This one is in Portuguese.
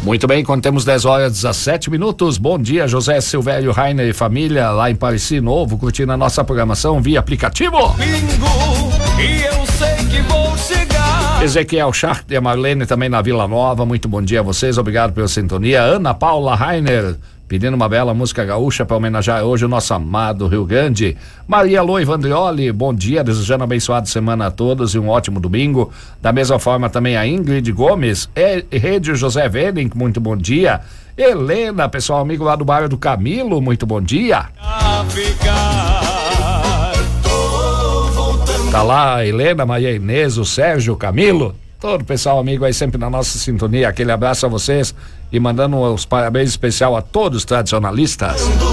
Muito bem, quando temos 10h17. Bom dia, José Silvério, Rainer e família, lá em Pareci Novo, curtindo a nossa programação via aplicativo. Bingo, e eu sei que vou chegar. Ezequiel Schacht e a Marlene também na Vila Nova, muito bom dia a vocês, obrigado pela sintonia. Ana Paula Rainer, pedindo uma bela música gaúcha para homenagear hoje o nosso amado Rio Grande. Maria Loiva Andrioli, bom dia, desejando uma abençoada semana a todos e um ótimo domingo. Da mesma forma também a Ingrid Gomes, Rede José Venning, muito bom dia. Helena, pessoal amigo lá do bairro do Camilo, muito bom dia. Tá lá a Helena, Maria Inês, o Sérgio, o Camilo, todo o pessoal amigo aí sempre na nossa sintonia, aquele abraço a vocês e mandando os parabéns especial a todos os tradicionalistas.